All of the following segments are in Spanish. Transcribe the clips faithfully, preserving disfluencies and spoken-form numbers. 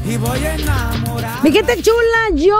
y voy enamorado. Mi gente chula, yo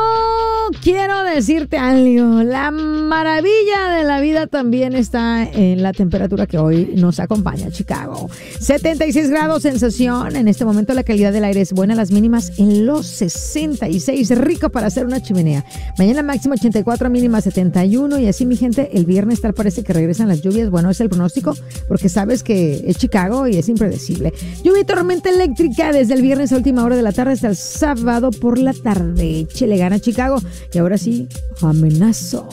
quiero decirte algo. La maravilla de la vida también está en la temperatura que hoy nos acompaña, Chicago. setenta y seis grados, sensación. En este momento la calidad del aire es buena, las mínimas en los sesenta y seis, rico para hacer una chimenea. Mañana máximo ochenta y cuatro, mínima setenta y uno. Y así, mi gente, el viernes tal parece que regresan las lluvias. Bueno, es el pronóstico porque sabes que es Chicago y es impredecible. Lluvia y tormenta eléctrica desde el viernes a última hora de la tarde hasta el sábado por la tarde. Chile gana Chicago. Y ahora sí, amenazo.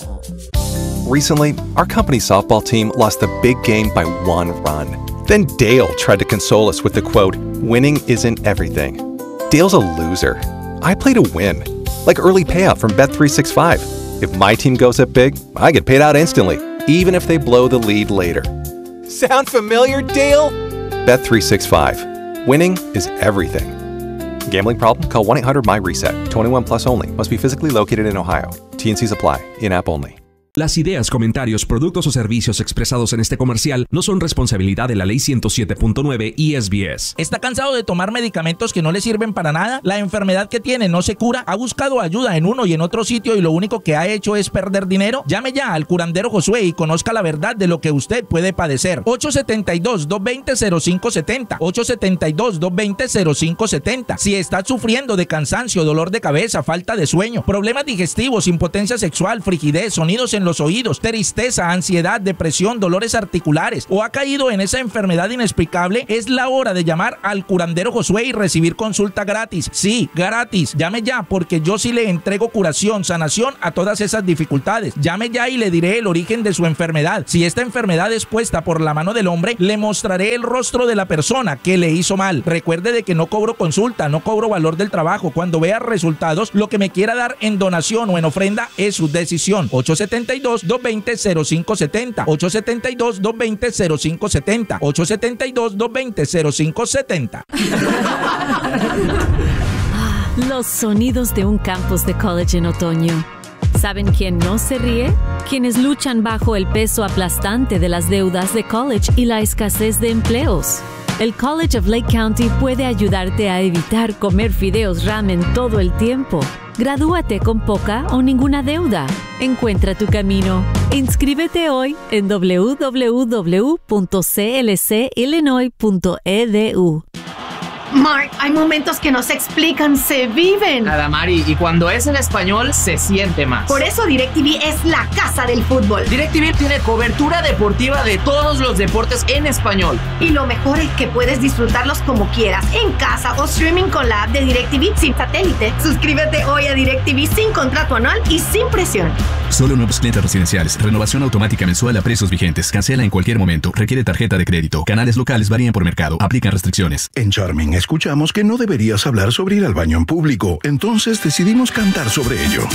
Recently, our company softball team lost the big game by one run. Then Dale tried to console us with the quote, "Winning isn't everything." Dale's a loser. I play to win. Like early payout from Bet three sixty-five. If my team goes up big, I get paid out instantly, even if they blow the lead later. Sound familiar, Dale? Bet three sixty-five. Winning is everything. Gambling problem? Call one eight hundred M Y RESET. twenty-one plus only. Must be physically located in Ohio. T N Cs apply. In-app only. Las ideas, comentarios, productos o servicios expresados en este comercial no son responsabilidad de la Ley ciento siete punto nueve y S B S. ¿Está cansado de tomar medicamentos que no le sirven para nada? ¿La enfermedad que tiene no se cura? ¿Ha buscado ayuda en uno y en otro sitio y lo único que ha hecho es perder dinero? Llame ya al curandero Josué y conozca la verdad de lo que usted puede padecer. ocho siete dos, dos dos cero, cero cinco siete cero. ocho siete dos, dos dos cero, cero cinco siete cero. Si está sufriendo de cansancio, dolor de cabeza, falta de sueño, problemas digestivos, impotencia sexual, frigidez, sonidos en los oídos, tristeza, ansiedad, depresión, dolores articulares o ha caído en esa enfermedad inexplicable, es la hora de llamar al curandero Josué y recibir consulta gratis. Sí, gratis. Llame ya porque yo sí le entrego curación, sanación a todas esas dificultades. Llame ya y le diré el origen de su enfermedad. Si esta enfermedad es puesta por la mano del hombre, le mostraré el rostro de la persona que le hizo mal. Recuerde de que no cobro consulta, no cobro valor del trabajo. Cuando vea resultados, lo que me quiera dar en donación o en ofrenda es su decisión. ocho siete dos, dos dos cero, cero cinco siete cero. ocho siete dos, dos dos cero, cero cinco siete cero. ocho siete dos, dos dos cero, cero cinco siete cero. Los sonidos de un campus de college en otoño. ¿Saben quién no se ríe? Quienes luchan bajo el peso aplastante de las deudas de college y la escasez de empleos. El College of Lake County puede ayudarte a evitar comer fideos ramen todo el tiempo. Gradúate con poca o ninguna deuda. Encuentra tu camino. Inscríbete hoy en w w w punto c l c illinois punto e d u. Mark, hay momentos que no se explican, se viven. Adamari, y cuando es en español, se siente más. Por eso DirecTV es la casa del fútbol. DirecTV tiene cobertura deportiva de todos los deportes en español. Y lo mejor es que puedes disfrutarlos como quieras, en casa o streaming con la app de DirecTV sin satélite. Suscríbete hoy a DirecTV sin contrato anual y sin presión. Solo nuevos clientes residenciales. Renovación automática mensual a precios vigentes. Cancela en cualquier momento. Requiere tarjeta de crédito. Canales locales varían por mercado. Aplican restricciones. En Charming escuchamos que no deberías hablar sobre ir al baño en público. Entonces decidimos cantar sobre ello.